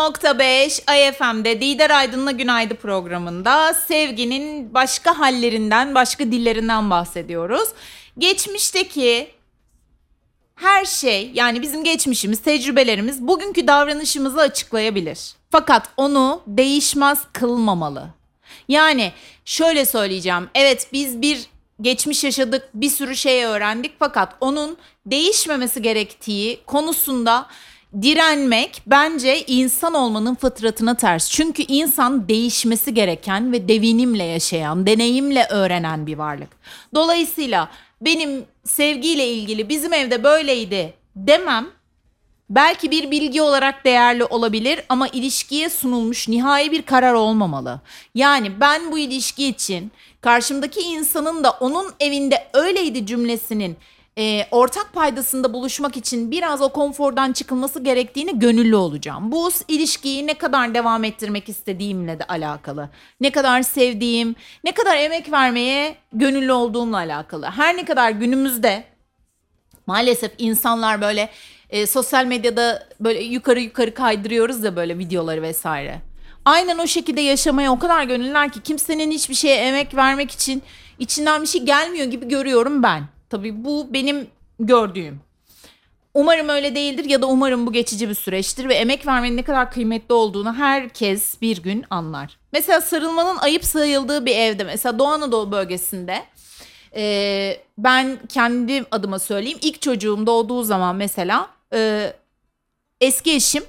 106.5 AFM'de Didar Aydın'la Günaydın programında sevginin başka hallerinden, başka dillerinden bahsediyoruz. Geçmişteki her şey, yani bizim geçmişimiz, tecrübelerimiz bugünkü davranışımızı açıklayabilir. Fakat onu değişmez kılmamalı. Yani şöyle söyleyeceğim. Evet, biz bir geçmiş yaşadık, bir sürü şey öğrendik, fakat onun değişmemesi gerektiği konusunda direnmek bence insan olmanın fıtratına ters. Çünkü insan değişmesi gereken ve devinimle yaşayan, deneyimle öğrenen bir varlık. Dolayısıyla benim sevgiyle ilgili bizim evde böyleydi demem belki bir bilgi olarak değerli olabilir ama ilişkiye sunulmuş nihai bir karar olmamalı. Yani ben bu ilişki için karşımdaki insanın da onun evinde öyleydi cümlesinin ortak paydasında buluşmak için biraz o konfordan çıkılması gerektiğini gönüllü olacağım. Bu ilişkiyi ne kadar devam ettirmek istediğimle de alakalı. Ne kadar sevdiğim, ne kadar emek vermeye gönüllü olduğumla alakalı. Her ne kadar günümüzde maalesef insanlar böyle sosyal medyada böyle yukarı yukarı kaydırıyoruz ya böyle videoları vesaire. Aynen o şekilde yaşamaya o kadar gönüllüler ki kimsenin hiçbir şeye emek vermek için içinden bir şey gelmiyor gibi görüyorum ben. Tabii bu benim gördüğüm. Umarım öyle değildir ya da umarım bu geçici bir süreçtir ve emek vermenin ne kadar kıymetli olduğunu herkes bir gün anlar. Mesela sarılmanın ayıp sayıldığı bir evde, mesela Doğu Anadolu bölgesinde ben kendi adıma söyleyeyim, ilk çocuğum doğduğu zaman mesela eski eşim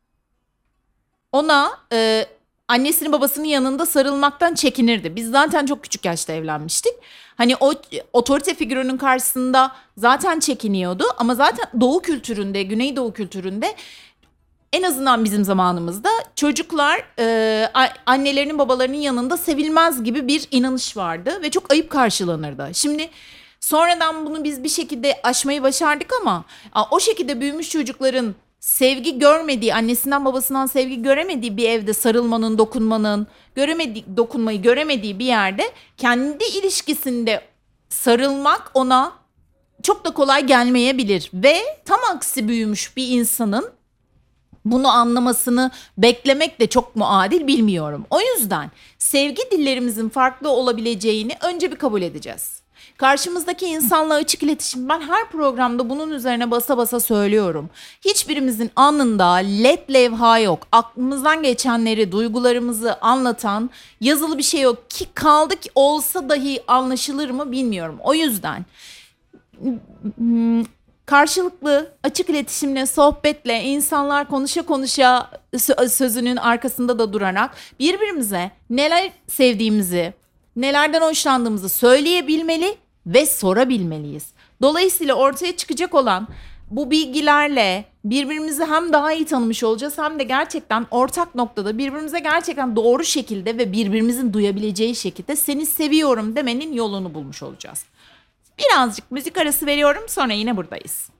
ona annesinin babasının yanında sarılmaktan çekinirdi. Biz zaten çok küçük yaşta evlenmiştik. Hani o otorite figürünün karşısında zaten çekiniyordu. Ama zaten Doğu kültüründe, Güneydoğu kültüründe en azından bizim zamanımızda çocuklar annelerinin babalarının yanında sevilmez gibi bir inanış vardı. Ve çok ayıp karşılanırdı. Şimdi sonradan bunu biz bir şekilde aşmayı başardık ama o şekilde büyümüş çocukların sevgi görmediği, annesinden babasından sevgi göremediği bir evde sarılmanın, dokunmanın, dokunmayı göremediği bir yerde kendi ilişkisinde sarılmak ona çok da kolay gelmeyebilir. Ve tam aksi büyümüş bir insanın bunu anlamasını beklemek de çok mu adil bilmiyorum. O yüzden sevgi dillerimizin farklı olabileceğini önce bir kabul edeceğiz. Karşımızdaki insanla açık iletişim, ben her programda bunun üzerine basa basa söylüyorum. Hiçbirimizin alnında led levha yok. Aklımızdan geçenleri, duygularımızı anlatan yazılı bir şey yok ki, kaldı ki olsa dahi anlaşılır mı bilmiyorum. O yüzden karşılıklı açık iletişimle, sohbetle, insanlar konuşa konuşa sözünün arkasında da durarak birbirimize neler sevdiğimizi, nelerden hoşlandığımızı söyleyebilmeli ve sorabilmeliyiz. Dolayısıyla ortaya çıkacak olan bu bilgilerle birbirimizi hem daha iyi tanımış olacağız hem de gerçekten ortak noktada birbirimize gerçekten doğru şekilde ve birbirimizin duyabileceği şekilde seni seviyorum demenin yolunu bulmuş olacağız. Birazcık müzik arası veriyorum, sonra yine buradayız.